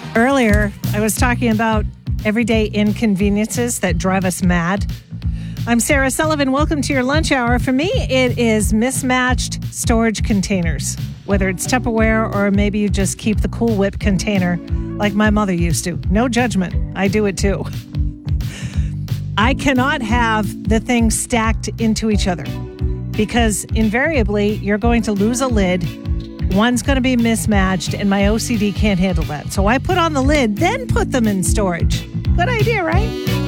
Earlier, I was talking about everyday inconveniences that drive us mad. I'm Sarah Sullivan. Welcome to your lunch hour. For me, it is mismatched storage containers, whether it's Tupperware or maybe you just keep the Cool Whip container like my mother used to. No judgment. I do it too. I cannot have the things stacked into each other because invariably you're going to lose a lid. One's going to be mismatched and my OCD can't handle that. So I put on the lid, then put them in storage. Good idea, right?